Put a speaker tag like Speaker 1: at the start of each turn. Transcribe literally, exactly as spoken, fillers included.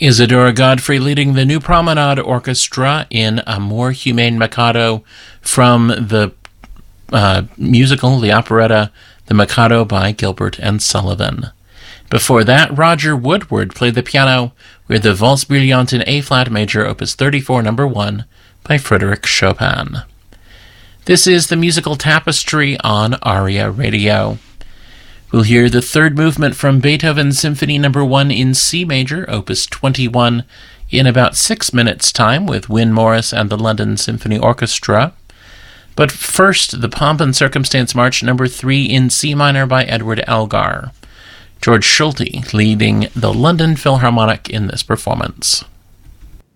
Speaker 1: Isadora Godfrey leading the New Promenade Orchestra in Amor Humane Mikado from the uh, musical, the operetta, The Mikado by Gilbert and Sullivan. Before that, Roger Woodward played the piano with the Valse Brillante in A-flat major, opus thirty-four, number one, by Frédéric Chopin. This is the musical Tapestry on ARIA Radio. We'll hear the third movement from Beethoven's Symphony number one in C major, opus twenty-one, in about six minutes' time with Wyn Morris and the London Symphony Orchestra. But first, the Pomp and Circumstance March number three in C minor by Edward Elgar. George Schulte leading the London Philharmonic in this performance.